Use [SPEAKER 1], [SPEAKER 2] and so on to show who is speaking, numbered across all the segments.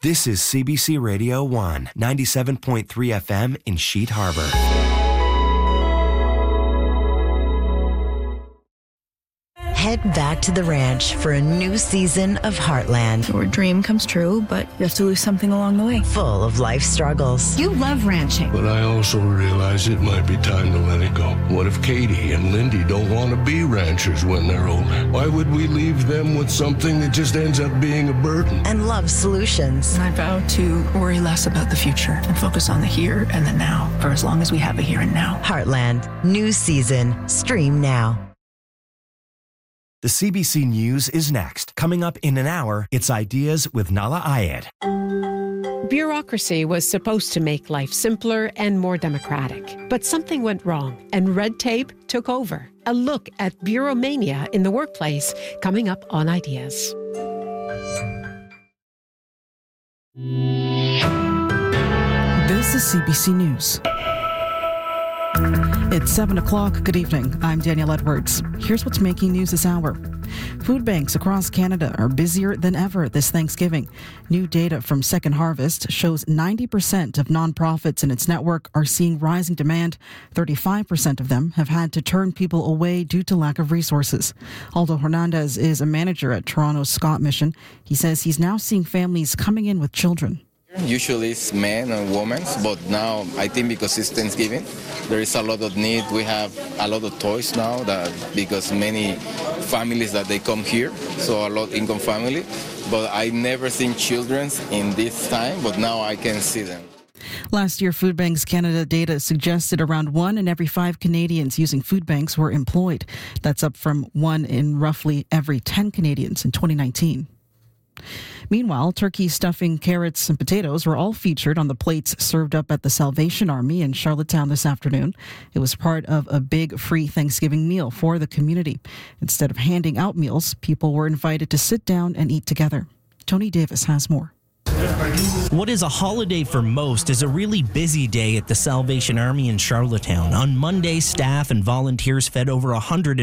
[SPEAKER 1] This is CBC Radio 1, 97.3 FM in Sheet Harbor.
[SPEAKER 2] Head back to the ranch for a new season of Heartland.
[SPEAKER 3] Your dream comes true, but you have to lose something along the way.
[SPEAKER 2] Full of life struggles.
[SPEAKER 3] You love ranching.
[SPEAKER 4] But I also realize it might be time to let it go. What if Katie and Lindy don't want to be ranchers when they're older? Why would we leave them with something that just ends up being a burden?
[SPEAKER 2] And love solutions.
[SPEAKER 3] I vow to worry less about the future and focus on the here and the now for as long as we have a here and now.
[SPEAKER 2] Heartland, new season. Stream now.
[SPEAKER 1] The CBC News is next. Coming up in an hour, it's Ideas with Nala Ayed.
[SPEAKER 5] Bureaucracy was supposed to make life simpler and more democratic. But something went wrong, and red tape took over. A look at bureaumania in the workplace, coming up on Ideas.
[SPEAKER 6] This is CBC News. It's 7 o'clock. Good evening. I'm Danielle Edwards. Here's what's making news this hour. Food banks across Canada are busier than ever this Thanksgiving. New data from Second Harvest shows 90% of nonprofits in its network are seeing rising demand. 35% of them have had to turn people away due to lack of resources. Aldo Hernandez is a manager at Toronto's Scott Mission. He says he's now seeing families coming in with children.
[SPEAKER 7] Usually it's men and women, but now I think because it's Thanksgiving, there is a lot of need. We have a lot of toys now because many families that they come here, so a lot income family. But I never seen children in this time, but now I can see them.
[SPEAKER 6] Last year, Food Banks Canada data suggested around 1 in every 5 Canadians using food banks were employed. That's up from 1 in roughly every 10 Canadians in 2019. Meanwhile, turkey, stuffing, carrots, and potatoes were all featured on the plates served up at the Salvation Army in Charlottetown this afternoon. It was part of a big free Thanksgiving meal for the community. Instead of handing out meals, people were invited to sit down and eat together. Tony Davis has more.
[SPEAKER 8] What is a holiday for most is a really busy day at the Salvation Army in Charlottetown. On Monday, staff and volunteers fed over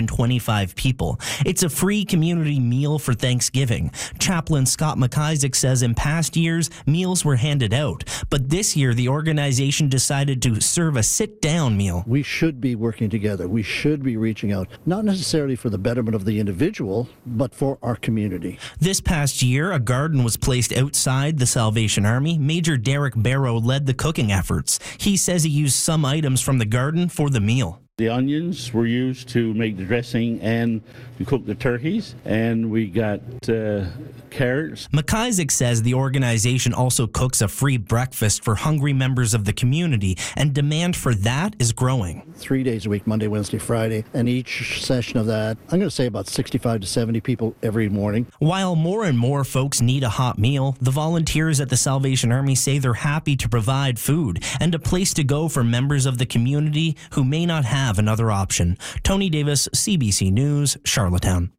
[SPEAKER 8] 125 people. It's a free community meal for Thanksgiving. Chaplain Scott McIsaac says in past years, meals were handed out. But this year, the organization decided to serve a sit-down meal.
[SPEAKER 9] We should be working together. We should be reaching out, not necessarily for the betterment of the individual, but for our community.
[SPEAKER 8] This past year, a garden was placed outside the Salvation Army. Major Derek Barrow led the cooking efforts. He says he used some items from the garden for the meal.
[SPEAKER 10] The onions were used to make the dressing and to cook the turkeys, and we got carrots.
[SPEAKER 8] McIsaac says the organization also cooks a free breakfast for hungry members of the community, and demand for that is growing.
[SPEAKER 9] 3 days a week, Monday, Wednesday, Friday, and each session of that, I'm going to say about 65 to 70 people every morning.
[SPEAKER 8] While more and more folks need a hot meal, the volunteers at the Salvation Army say they're happy to provide food and a place to go for members of the community who may not have another option. Tony Davis, CBC News, Charlottetown.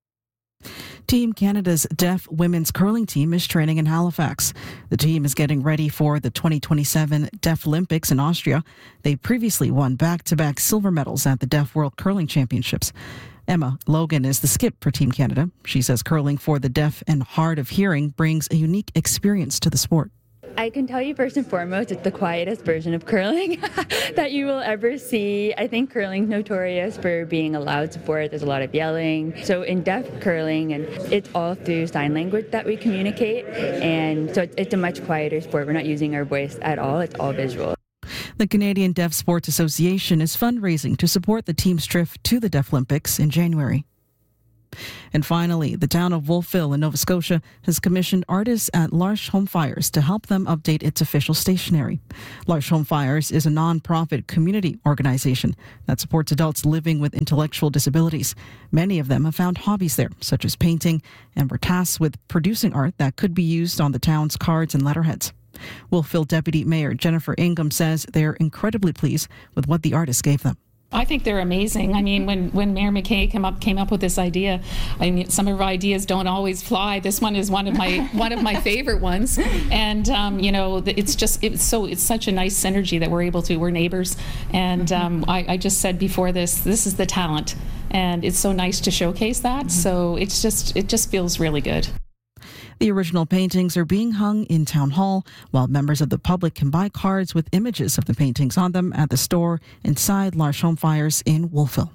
[SPEAKER 6] Team Canada's deaf women's curling team is training in Halifax. The team is getting ready for the 2027 Deaf Olympics in Austria. They previously won back-to-back silver medals at the Deaf World Curling Championships. Emma Logan is the skip for Team Canada. She says curling for the deaf and hard of hearing brings a unique experience to the sport.
[SPEAKER 11] I can tell you first and foremost, it's the quietest version of curling that you will ever see. I think curling's notorious for being a loud sport. There's a lot of yelling. So in deaf curling, and it's all through sign language that we communicate. And so it's a much quieter sport. We're not using our voice at all. It's all visual.
[SPEAKER 6] The Canadian Deaf Sports Association is fundraising to support the team's trip to the Deaf Olympics in January. And finally, the town of Wolfville in Nova Scotia has commissioned artists at L'Arche Home Fires to help them update its official stationery. L'Arche Home Fires is a non-profit community organization that supports adults living with intellectual disabilities. Many of them have found hobbies there, such as painting, and were tasked with producing art that could be used on the town's cards and letterheads. Wolfville Deputy Mayor Jennifer Ingham says they're incredibly pleased with what the artists gave them.
[SPEAKER 12] I think they're amazing. I mean, when Mayor McKay came up with this idea, I mean, some of her ideas don't always fly. This one is one of my favorite ones, and you know, it's such a nice synergy that we're neighbors, and I just said before this is the talent, and it's so nice to showcase that. So it just feels really good.
[SPEAKER 6] The original paintings are being hung in Town Hall, while members of the public can buy cards with images of the paintings on them at the store inside L'Arche Home Fires in Wolfville.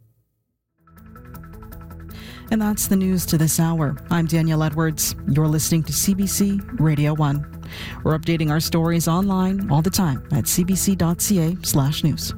[SPEAKER 6] And that's the news to this hour. I'm Danielle Edwards. You're listening to CBC Radio 1. We're updating our stories online all the time at cbc.ca/news.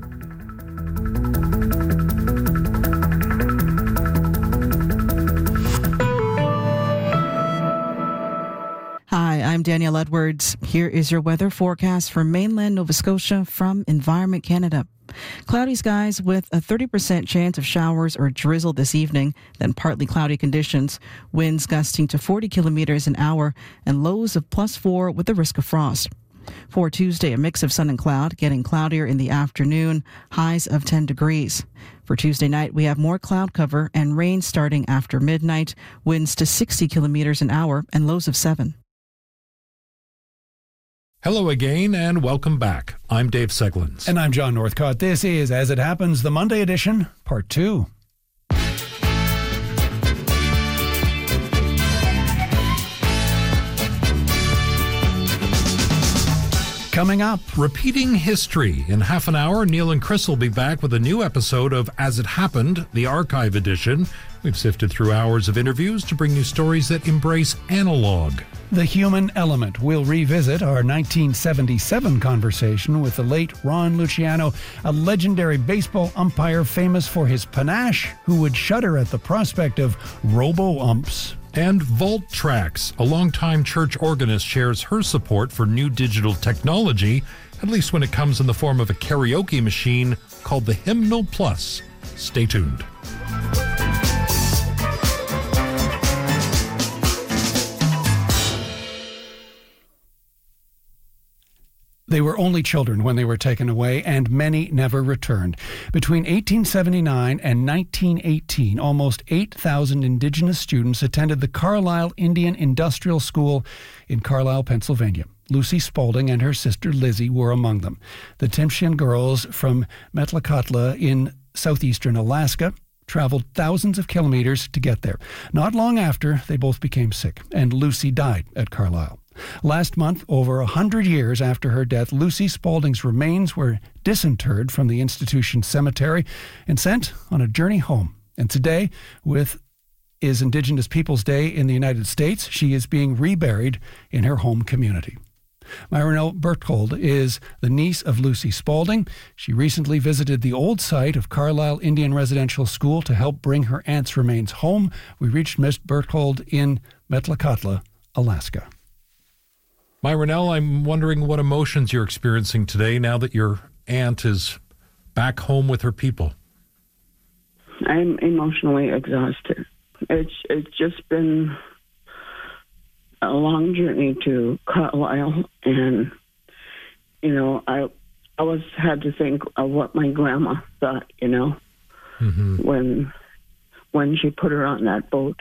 [SPEAKER 6] Hi, I'm Danielle Edwards. Here is your weather forecast for mainland Nova Scotia from Environment Canada. Cloudy skies with a 30% chance of showers or drizzle this evening, then partly cloudy conditions, winds gusting to 40 kilometers an hour, and lows of +4 with the risk of frost. For Tuesday, a mix of sun and cloud, getting cloudier in the afternoon, highs of 10 degrees. For Tuesday night, we have more cloud cover and rain starting after midnight, winds to 60 kilometers an hour, and lows of 7.
[SPEAKER 13] Hello again and welcome back. I'm Dave Seglins.
[SPEAKER 14] And I'm John Northcott. This is As It Happens, the Monday edition, Part 2. Coming up,
[SPEAKER 13] repeating history. In half an hour, Neil and Chris will be back with a new episode of As It Happened, the archive edition. We've sifted through hours of interviews to bring you stories that embrace analog.
[SPEAKER 14] The Human Element. We'll revisit our 1977 conversation with the late Ron Luciano, a legendary baseball umpire famous for his panache, who would shudder at the prospect of robo-umps.
[SPEAKER 13] And Vault Tracks, a longtime church organist, shares her support for new digital technology, at least when it comes in the form of a karaoke machine called the Hymnal Plus. Stay tuned.
[SPEAKER 14] They were only children when they were taken away, and many never returned. Between 1879 and 1918, almost 8,000 Indigenous students attended the Carlisle Indian Industrial School in Carlisle, Pennsylvania. Lucy Spaulding and her sister Lizzie were among them. The Tsimshian girls from Metlakatla in southeastern Alaska traveled thousands of kilometers to get there. Not long after, they both became sick, and Lucy died at Carlisle. Last month, over 100 years after her death, Lucy Spaulding's remains were disinterred from the institution's cemetery and sent on a journey home. And today, is Indigenous Peoples Day in the United States, she is being reburied in her home community. Myronell Berthold is the niece of Lucy Spaulding. She recently visited the old site of Carlisle Indian Residential School to help bring her aunt's remains home. We reached Miss Berthold in Metlakatla, Alaska.
[SPEAKER 13] Myronell, I'm wondering what emotions you're experiencing today now that your aunt is back home with her people.
[SPEAKER 15] I'm emotionally exhausted. It's just been a long journey to Carlisle, and I had to think of what my grandma thought, when she put her on that boat,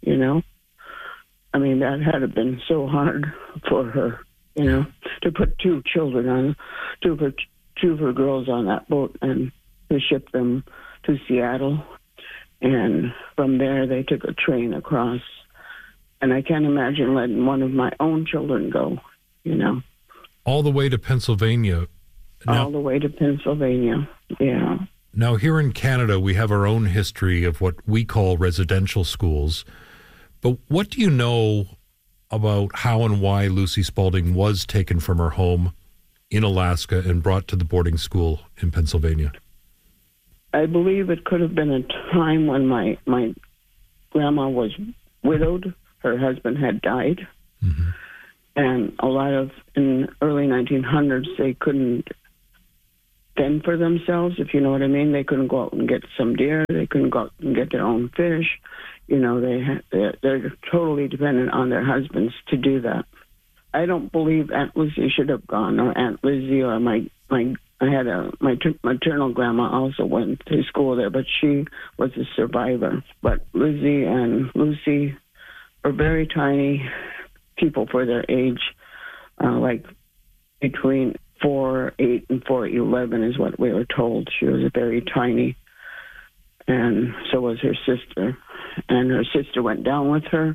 [SPEAKER 15] I mean, that had to been so hard for her, to put two of her girls on that boat and to ship them to Seattle. And from there, they took a train across. And I can't imagine letting one of my own children go,
[SPEAKER 13] All the way to Pennsylvania.
[SPEAKER 15] All the way to Pennsylvania, yeah.
[SPEAKER 13] Now, here in Canada, we have our own history of what we call residential schools. But what do you know about how and why Lucy Spaulding was taken from her home in Alaska and brought to the boarding school in Pennsylvania?
[SPEAKER 15] I believe it could have been a time when my grandma was widowed. Her husband had died. Mm-hmm. And in the early 1900s, they couldn't fend for themselves, if you know what I mean. They couldn't go out and get some deer. They couldn't go out and get their own fish. They're totally dependent on their husbands to do that. I don't believe Aunt Lucy should have gone, or Aunt Lizzie, or my maternal grandma also went to school there, but she was a survivor. But Lizzie and Lucy were very tiny people for their age, like between 4'8" and 4'11" is what we were told. She was very tiny, and so was her sister. And her sister went down with her,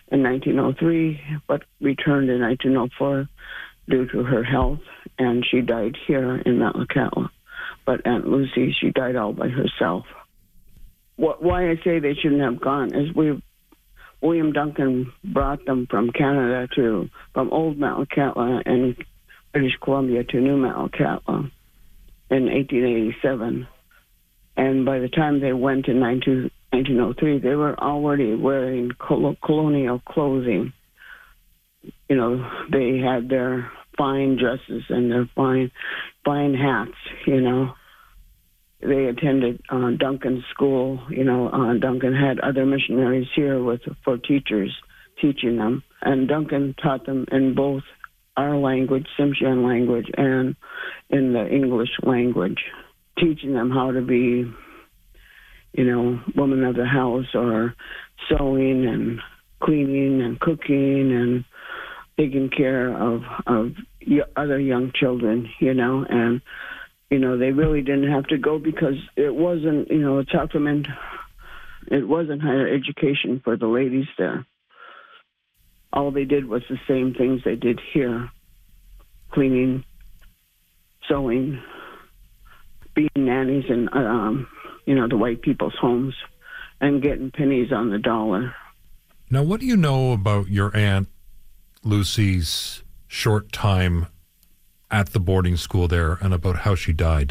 [SPEAKER 15] in 1903, but returned in 1904 due to her health, and she died here in Metlakatla. But Aunt Lucy, she died all by herself. Why I say they shouldn't have gone is William Duncan brought them from Canada from Old Metlakatla and British Columbia to New Metlakatla in 1887. And by the time they went in 1903, they were already wearing colonial clothing. You know, they had their fine dresses and their fine hats, you know. They attended Duncan's school. You know, Duncan had other missionaries here for teachers teaching them. And Duncan taught them in both our language, Tsimshian language, and in the English language, teaching them how to be, you know, woman of the house, or sewing and cleaning and cooking and taking care of other young children, you know. And you know, they really didn't have to go because it wasn't, you know, it wasn't higher education for the ladies there. All they did was the same things they did here: cleaning, sewing, being nannies in, you know, the white people's homes, and getting pennies on the dollar.
[SPEAKER 13] Now, what do you know about your Aunt Lucy's short time at the boarding school there, and about how she died?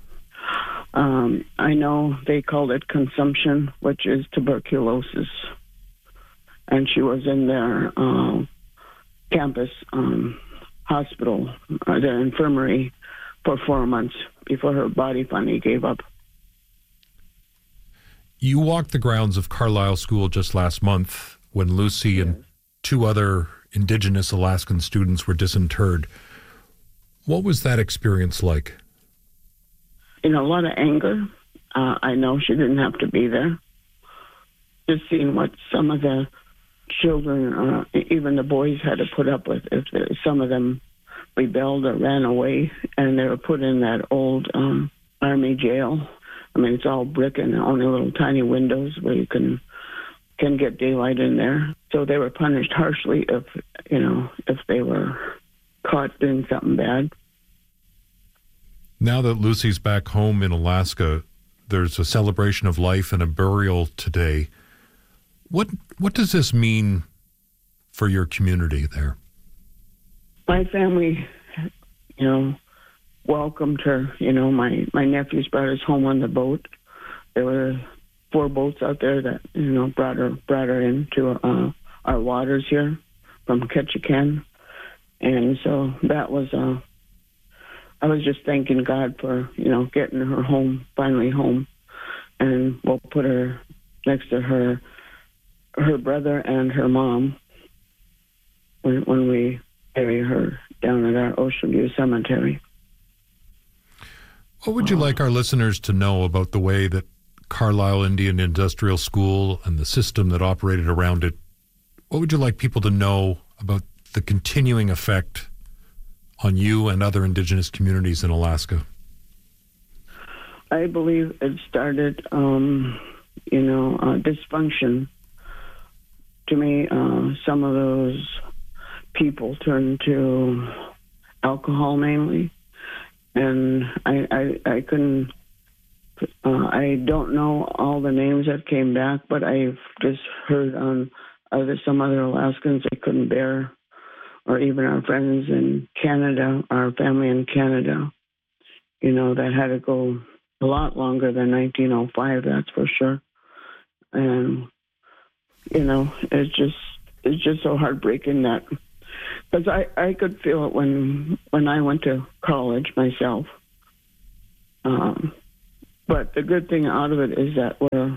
[SPEAKER 15] I know they called it consumption, which is tuberculosis. And she was in their campus hospital, their infirmary, for 4 months before her body finally gave up.
[SPEAKER 13] You walked the grounds of Carlisle School just last month when Lucy and 2 other Indigenous Alaskan students were disinterred. What was that experience like?
[SPEAKER 15] You know, a lot of anger. I know she didn't have to be there. Just seeing what some of the children, even the boys, had to put up with if some of them rebelled or ran away, and they were put in that old army jail. I mean, it's all brick and only little tiny windows where you can get daylight in there. So they were punished harshly if they were caught doing something bad.
[SPEAKER 13] Now that Lucy's back home in Alaska, there's a celebration of life and a burial today. What does this mean for your community there?
[SPEAKER 15] My family, you know, welcomed her. You know, my nephews brought us home on the boat. There were 4 boats out there that, you know, brought her into our waters here from Ketchikan. And so that was, I was just thanking God for, you know, getting her home, finally home. And we'll put her next to her brother and her mom when we bury her down at our Ocean View Cemetery.
[SPEAKER 13] What would you like our listeners to know about the way that Carlisle Indian Industrial School and the system that operated around it? What would you like people to know about the continuing effect on you and other Indigenous communities in Alaska?
[SPEAKER 15] I believe it started, dysfunction. To me, some of those people turned to alcohol mainly, and I couldn't. I don't know all the names that came back, but I've just heard on some other Alaskans they couldn't bear, or even our friends in Canada, our family in Canada, you know, that had to go a lot longer than 1905, that's for sure. And, you know, it's just so heartbreaking that, because I could feel it when I went to college myself. But the good thing out of it is that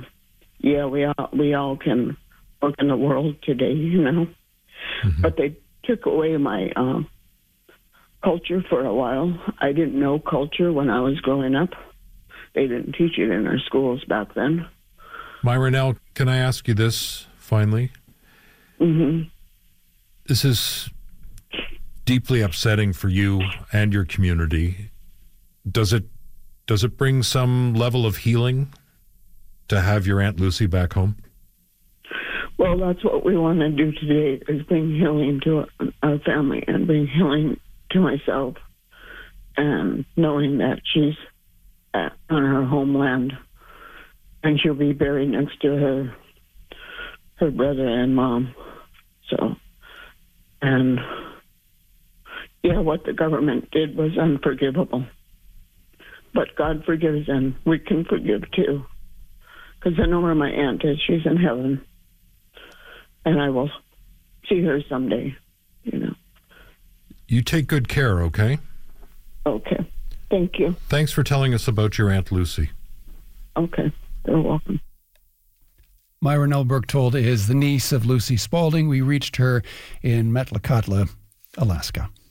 [SPEAKER 15] we all can work in the world today, you know. Mm-hmm. But they took away my culture for a while. I didn't know culture when I was growing up. They didn't teach it in our schools back then.
[SPEAKER 13] Myra, now, can I ask you this finally?
[SPEAKER 15] Mm-hmm.
[SPEAKER 13] This is deeply upsetting for you and your community. Does it bring some level of healing to have your Aunt Lucy back home?
[SPEAKER 15] Well, that's what we want to do today, is bring healing to our family and bring healing to myself, and knowing that she's on her homeland and she'll be buried next to her brother and mom. So, and yeah, what the government did was unforgivable. But God forgives, and we can forgive too. Because I know where my aunt is. She's in heaven. And I will see her someday, you know.
[SPEAKER 13] You take good care, okay?
[SPEAKER 15] Okay. Thank you.
[SPEAKER 13] Thanks for telling us about your Aunt Lucy.
[SPEAKER 15] Okay. You're welcome.
[SPEAKER 14] Myra Nelberg is the niece of Lucy Spaulding. We reached her in Metlakatla, Alaska.